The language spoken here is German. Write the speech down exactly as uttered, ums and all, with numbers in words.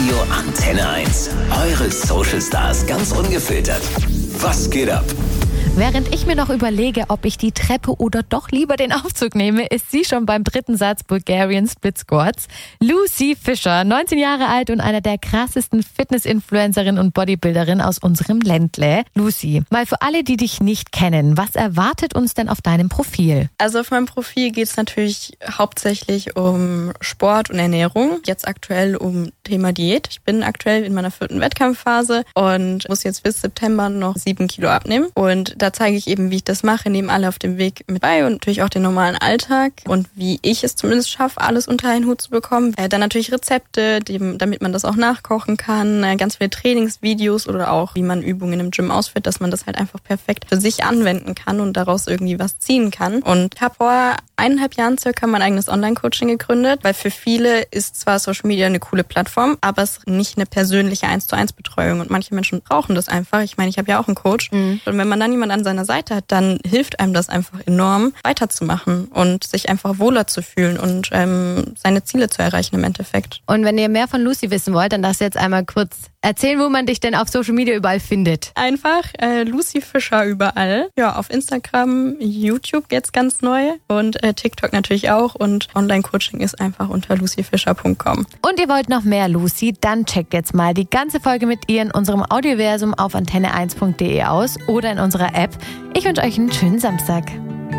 Radio Antenne eins. Eure Social Stars ganz ungefiltert. Was geht ab? Während ich mir noch überlege, ob ich die Treppe oder doch lieber den Aufzug nehme, ist sie schon beim dritten Satz Bulgarian Split Squats. Lucy Fischer, neunzehn Jahre alt und einer der krassesten Fitness-Influencerinnen und Bodybuilderinnen aus unserem Ländle. Lucy, mal für alle, die dich nicht kennen, was erwartet uns denn auf deinem Profil? Also auf meinem Profil geht es natürlich hauptsächlich um Sport und Ernährung. Jetzt aktuell um Thema Diät. Ich bin aktuell in meiner vierten Wettkampfphase und muss jetzt bis September noch sieben Kilo abnehmen. Und da zeige ich eben, wie ich das mache, nehme alle auf dem Weg mit bei und natürlich auch den normalen Alltag und wie ich es zumindest schaffe, alles unter einen Hut zu bekommen. Äh, dann natürlich Rezepte, die, damit man das auch nachkochen kann, äh, ganz viele Trainingsvideos oder auch, wie man Übungen im Gym ausführt, dass man das halt einfach perfekt für sich anwenden kann und daraus irgendwie was ziehen kann. Und ich habe vor eineinhalb Jahren circa mein eigenes Online-Coaching gegründet, weil für viele ist zwar Social Media eine coole Plattform, aber es ist nicht eine persönliche eins zu eins Betreuung und manche Menschen brauchen das einfach. Ich meine, ich habe ja auch einen Coach mhm. und wenn man dann jemand an seiner Seite hat, dann hilft einem das einfach enorm, weiterzumachen und sich einfach wohler zu fühlen und ähm, seine Ziele zu erreichen im Endeffekt. Und wenn ihr mehr von Lucy wissen wollt, dann darfst du jetzt einmal kurz erzählen, wo man dich denn auf Social Media überall findet. Einfach äh, Lucy Fischer überall. Ja, auf Instagram, YouTube jetzt ganz neu und äh, TikTok natürlich auch und Online-Coaching ist einfach unter lucy fischer punkt com. Und ihr wollt noch mehr Lucy? Dann checkt jetzt mal die ganze Folge mit ihr in unserem Audioversum auf antenne eins punkt de aus oder in unserer App. Ich wünsche euch einen schönen Samstag.